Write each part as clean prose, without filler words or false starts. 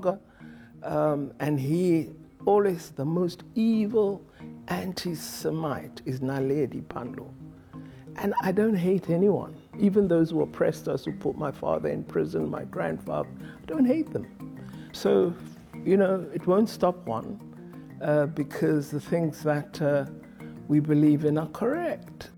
blogger, and he always, the most evil anti-Semite is Naledi Pandor. And I don't hate anyone, even those who oppressed us, who put my father in prison, my grandfather, I don't hate them. So, it won't stop one, because the things that we believe in are correct.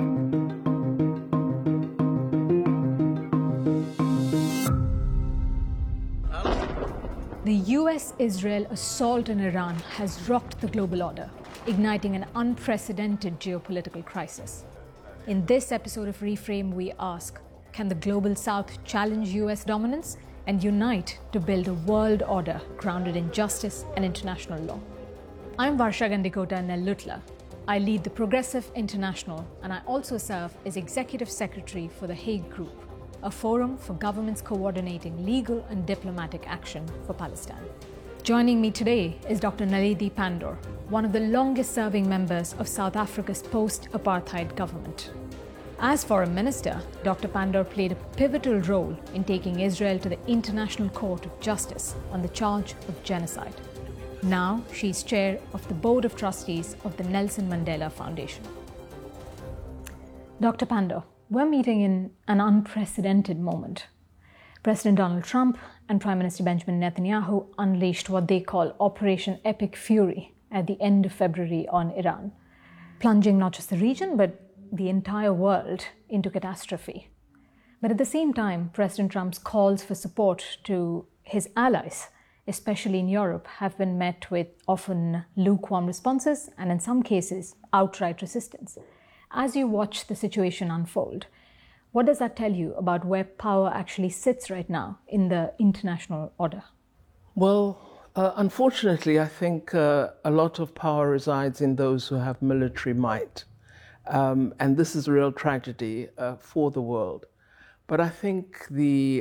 The US-Israel assault on Iran has rocked the global order, igniting an unprecedented geopolitical crisis. In this episode of Reframe, we ask, can the global South challenge US dominance and unite to build a world order grounded in justice and international law? I'm Varsha Gandikota Nellutla. I lead the Progressive International, and I also serve as Executive Secretary for the Hague Group, a forum for governments coordinating legal and diplomatic action for Palestine. Joining me today is Dr. Naledi Pandor, one of the longest-serving members of South Africa's post-apartheid government. As Foreign Minister, Dr. Pandor played a pivotal role in taking Israel to the International Court of Justice on the charge of genocide. Now, she's chair of the Board of Trustees of the Nelson Mandela Foundation. Dr. Pandor, we're meeting in an unprecedented moment. President Donald Trump and Prime Minister Benjamin Netanyahu unleashed what they call Operation Epic Fury at the end of February on Iran, plunging not just the region, but the entire world into catastrophe. But at the same time, President Trump's calls for support to his allies, especially in Europe, have been met with often lukewarm responses and in some cases, outright resistance. As you watch the situation unfold, what does that tell you about where power actually sits right now in the international order? Well, unfortunately, I think a lot of power resides in those who have military might. And this is a real tragedy for the world. But I think the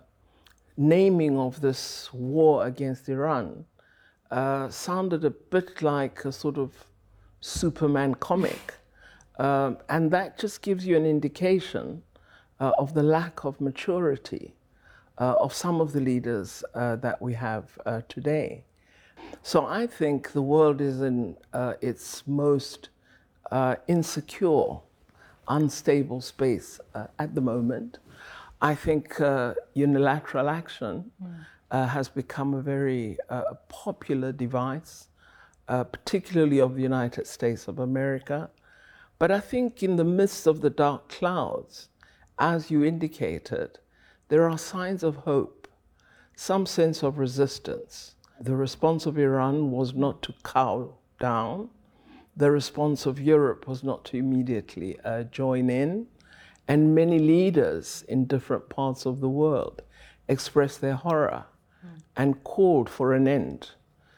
naming of this war against Iran sounded a bit like a sort of Superman comic. And that just gives you an indication of the lack of maturity of some of the leaders that we have today. So I think the world is in its most insecure, unstable space at the moment. I think unilateral action has become a very popular device, particularly of the United States of America. But I think in the midst of the dark clouds, as you indicated, there are signs of hope, some sense of resistance. The response of Iran was not to cow down. The response of Europe was not to immediately join in. And many leaders in different parts of the world expressed their horror and called for an end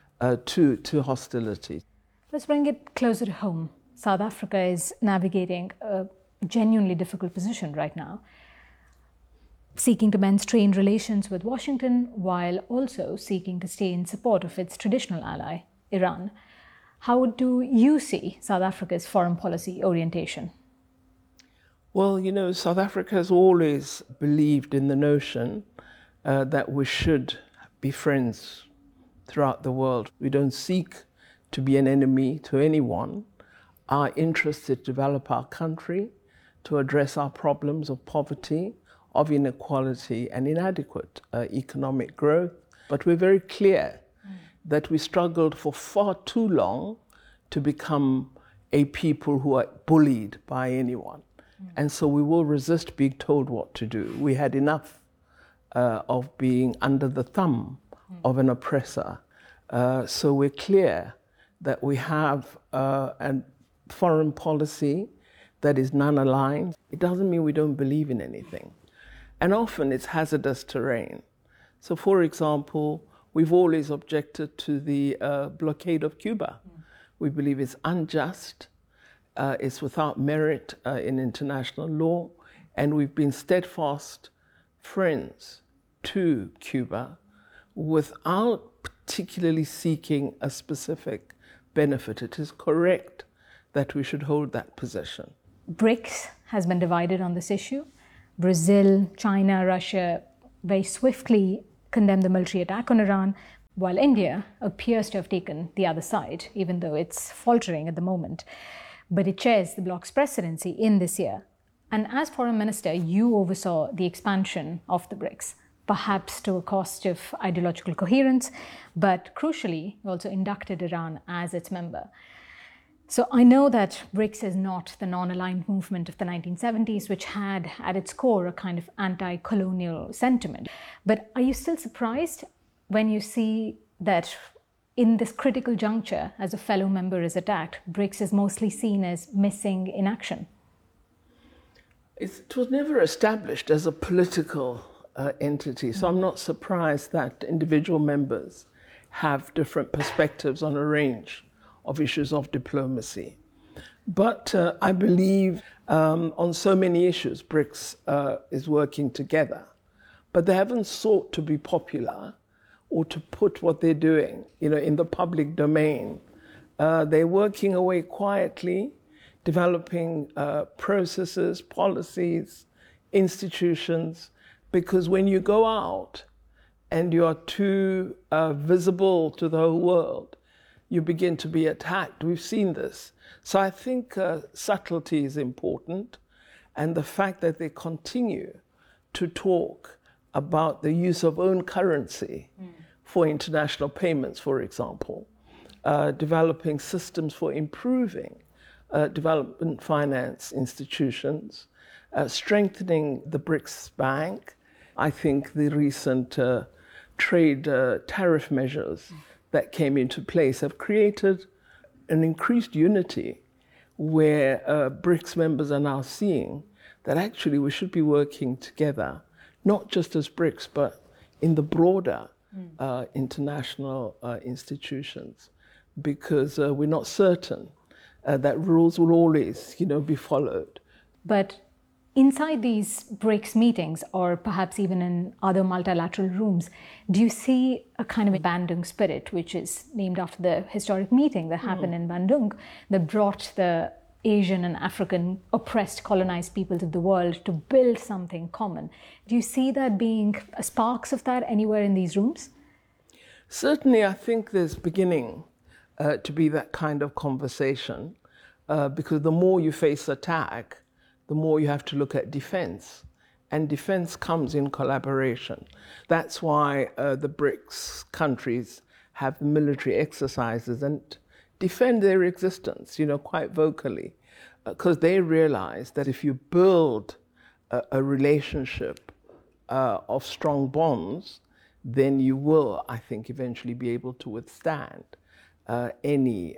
to hostility. Let's bring it closer to home. South Africa is navigating a genuinely difficult position right now, seeking to mend strained relations with Washington while also seeking to stay in support of its traditional ally, Iran. How do you see South Africa's foreign policy orientation? Well, South Africa has always believed in the notion that we should be friends throughout the world. We don't seek to be an enemy to anyone. Our interest is to develop our country, to address our problems of poverty, of inequality and inadequate economic growth. But we're very clear that we struggled for far too long to become a people who are bullied by anyone. And so we will resist being told what to do. We had enough of being under the thumb of an oppressor. So we're clear that we have a foreign policy that is non-aligned. It doesn't mean we don't believe in anything. And often it's hazardous terrain. So for example, we've always objected to the blockade of Cuba. We believe it's unjust, it's without merit in international law, and we've been steadfast friends to Cuba without particularly seeking a specific benefit. It is correct that we should hold that position. BRICS has been divided on this issue. Brazil, China, Russia very swiftly condemned the military attack on Iran. while India appears to have taken the other side, even though it's faltering at the moment. But it chairs the bloc's presidency in this year. And as foreign minister, you oversaw the expansion of the BRICS, perhaps to a cost of ideological coherence, but crucially, you also inducted Iran as its member. So I know that BRICS is not the non-aligned movement of the 1970s, which had at its core a kind of anti-colonial sentiment. But are you still surprised when you see that in this critical juncture, as a fellow member is attacked, BRICS is mostly seen as missing in action? It was never established as a political entity, so I'm not surprised that individual members have different perspectives on a range of issues of diplomacy. But I believe on so many issues, BRICS is working together. But they haven't sought to be popular or to put what they're doing, in the public domain. They're working away quietly, developing processes, policies, institutions, because when you go out and you are too visible to the whole world, you begin to be attacked. We've seen this. So I think subtlety is important, and the fact that they continue to talk about the use of own currency for international payments, for example, developing systems for improving development finance institutions, strengthening the BRICS Bank. I think the recent trade tariff measures that came into place have created an increased unity where BRICS members are now seeing that actually we should be working together, not just as BRICS, but in the broader international institutions, because we're not certain that rules will always, be followed. But inside these BRICS meetings, or perhaps even in other multilateral rooms, do you see a kind of a Bandung spirit, which is named after the historic meeting that happened in Bandung, that brought the Asian and African oppressed, colonized peoples of the world to build something common? Do you see that being sparks of that anywhere in these rooms? Certainly, I think there's beginning to be that kind of conversation, because the more you face attack, the more you have to look at defense. And defense comes in collaboration. That's why the BRICS countries have military exercises and defend their existence, quite vocally, because they realize that if you build a relationship of strong bonds, then you will, I think, eventually be able to withstand any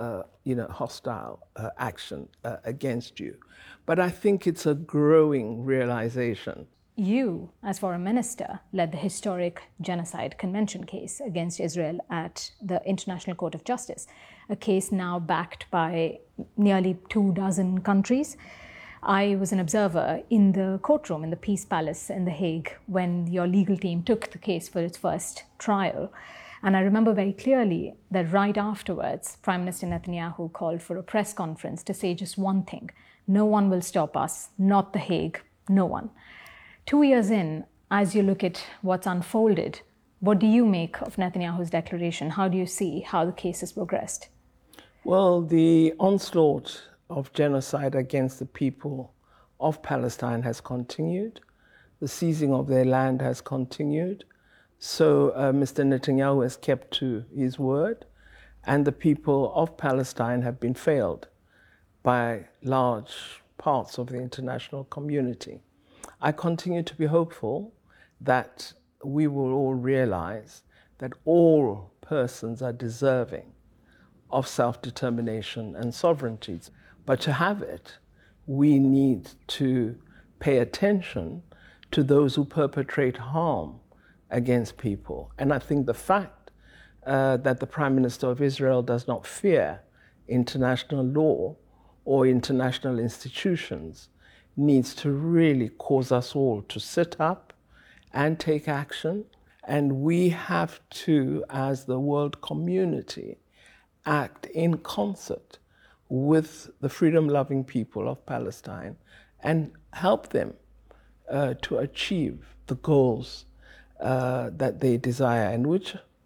hostile action against you. But I think it's a growing realization. You, as foreign minister, led the historic Genocide Convention case against Israel at the International Court of Justice, a case now backed by nearly 24 countries. I was an observer in the courtroom in the Peace Palace in The Hague when your legal team took the case for its first trial. And I remember very clearly that right afterwards, Prime Minister Netanyahu called for a press conference to say just one thing: no one will stop us, not The Hague, no one. 2 years in, as you look at what's unfolded, what do you make of Netanyahu's declaration? How do you see how the case has progressed? Well, the onslaught of genocide against the people of Palestine has continued. The seizing of their land has continued. So Mr. Netanyahu has kept to his word, and the people of Palestine have been failed by large parts of the international community. I continue to be hopeful that we will all realize that all persons are deserving of self-determination and sovereignty. But to have it, we need to pay attention to those who perpetrate harm against people. And I think the fact that the Prime Minister of Israel does not fear international law or international institutions needs to really cause us all to sit up and take action. And we have to, as the world community, act in concert with the freedom-loving people of Palestine and help them to achieve the goals that they desire, and which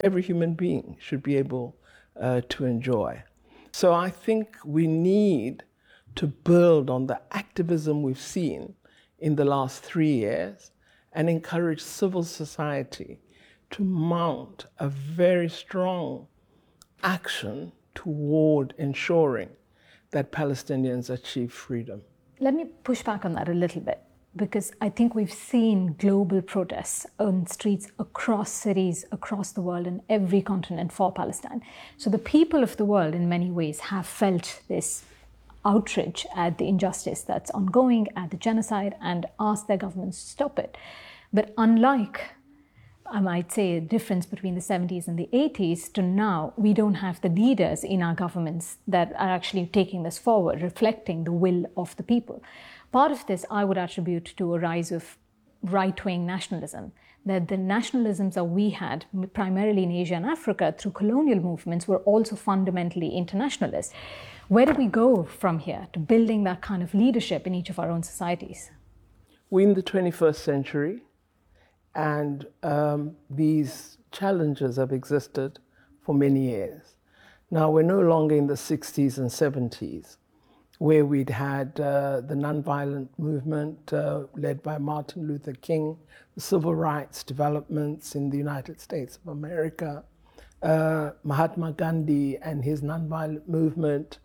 every human being should be able to enjoy. So I think we need to build on the activism we've seen in the last 3 years and encourage civil society to mount a very strong action toward ensuring that Palestinians achieve freedom. Let me push back on that a little bit, because I think we've seen global protests on streets across cities, across the world, in every continent for Palestine. So the people of the world, in many ways, have felt this outrage at the injustice that's ongoing, at the genocide, and asked their governments to stop it. But unlike, I might say, a difference between the 70s and the 80s to now, we don't have the leaders in our governments that are actually taking this forward, reflecting the will of the people. Part of this I would attribute to a rise of right-wing nationalism, that the nationalisms that we had, primarily in Asia and Africa, through colonial movements, were also fundamentally internationalist. Where do we go from here to building that kind of leadership in each of our own societies? We're in the 21st century, and these challenges have existed for many years. Now, we're no longer in the 60s and 70s, where we'd had the nonviolent movement led by Martin Luther King, the civil rights developments in the United States of America, Mahatma Gandhi and his nonviolent movement,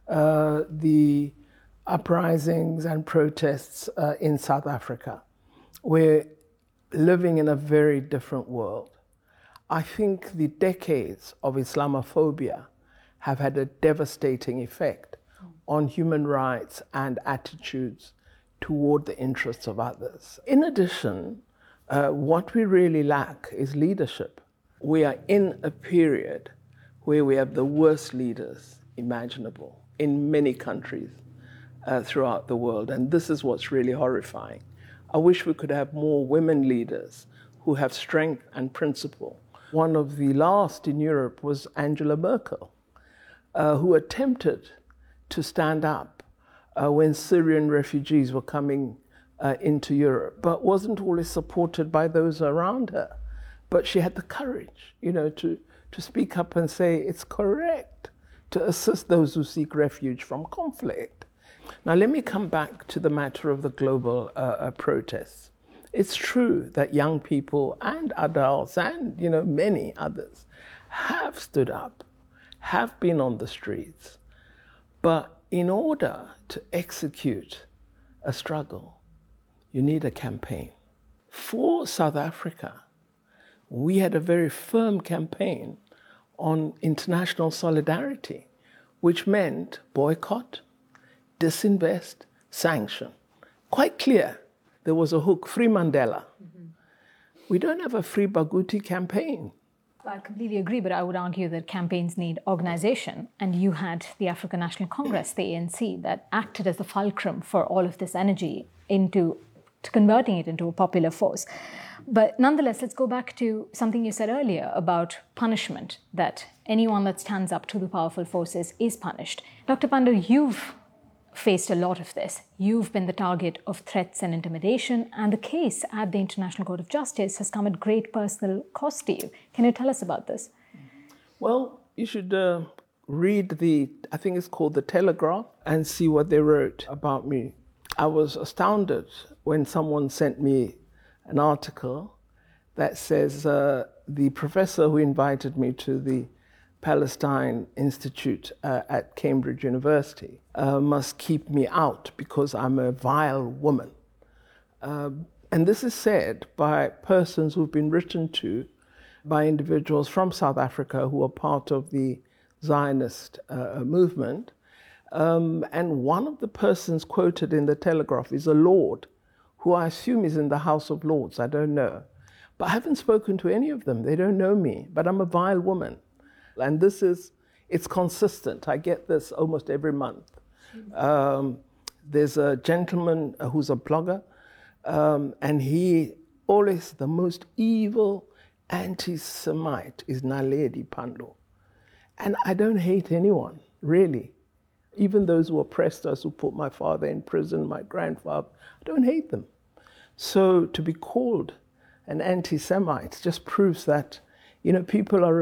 the uprisings and protests in South Africa. We're living in a very different world. I think the decades of Islamophobia have had a devastating effect on human rights and attitudes toward the interests of others. In addition, what we really lack is leadership. We are in a period where we have the worst leaders imaginable in many countries throughout the world, and this is what's really horrifying. I wish we could have more women leaders who have strength and principle. One of the last in Europe was Angela Merkel, who attempted to stand up when Syrian refugees were coming into Europe, but wasn't always supported by those around her. But she had the courage, to speak up and say it's correct to assist those who seek refuge from conflict. Now, let me come back to the matter of the global protests. It's true that young people and adults and, many others have stood up, have been on the streets. But in order to execute a struggle, you need a campaign. For South Africa, we had a very firm campaign on international solidarity, which meant boycott, disinvest, sanction. Quite clear. There was a hook, Free Mandela. Mm-hmm. We don't have a Free Baguti campaign. I completely agree, but I would argue that campaigns need organization. And you had the African National Congress, the ANC, that acted as the fulcrum for all of this energy into converting it into a popular force. But nonetheless, let's go back to something you said earlier about punishment, that anyone that stands up to the powerful forces is punished. Dr. Pandor, you've faced a lot of this. You've been the target of threats and intimidation, and the case at the International Court of Justice has come at great personal cost to you. Can you tell us about this? Well, you should read I think it's called The Telegraph, and see what they wrote about me. I was astounded when someone sent me an article that says the professor who invited me to the Palestine Institute at Cambridge University must keep me out because I'm a vile woman. And this is said by persons who've been written to by individuals from South Africa who are part of the Zionist movement. And one of the persons quoted in the Telegraph is a lord, who I assume is in the House of Lords, I don't know. But I haven't spoken to any of them, they don't know me, but I'm a vile woman. And it's consistent. I get this almost every month. There's a gentleman who's a blogger, and he always, the most evil anti-Semite is Naledi Pandor. And I don't hate anyone, really. Even those who oppressed us, who put my father in prison, my grandfather, I don't hate them. So to be called an anti-Semite just proves that People are